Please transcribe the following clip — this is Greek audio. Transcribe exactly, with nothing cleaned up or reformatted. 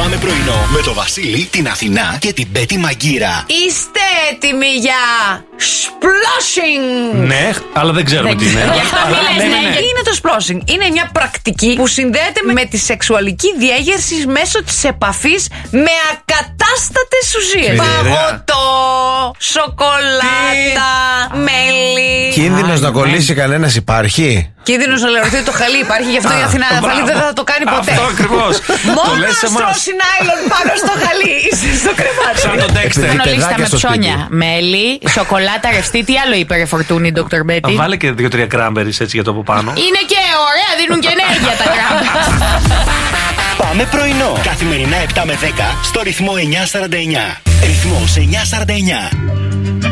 Πάμε πρωινό με το Βασίλη, την Αθηνά και την Πέτη Μαγκύρα. Είστε έτοιμοι για sploshing? Ναι, αλλά δεν ξέρουμε τι είναι. Γι' αυτό μιλες, ναι. Τι είναι το sploshing? Είναι μια πρακτική που συνδέεται με τη σεξουαλική διέγερση μέσω της επαφής με ακατάστατες ουσίες. Παγωτό, σοκολάτα, μέλι. Κίνδυνος να κολλήσει κανένας υπάρχει? Κίνδυνος να λερωθεί το χαλί υπάρχει, γι' αυτό η Αθηνά δεν θα το κάνει ποτέ. Αυτό ακριβώς. Μόνο να στρώσει νάιλον πάνω στο χαλί, είσαι στο κρεβάτι. Σαν τον Dexter. Χρονολίστα με ψώνια. Μέλι, σοκολάτα, ρευστή. Τι άλλο είπε ρε Φορτούνη, ντόκτορ Μπέτη? Βάλε και δύο-τρία κράμπερις έτσι για το από πάνω. Είναι και ωραία, δίνουν και ενέργεια τα κράμπερις. Πάμε πρωινό. Καθημερινά επτά με δέκα στο ρυθμό εννιά σαράντα εννιά. Ρυθμός εννιά σαράντα εννιά.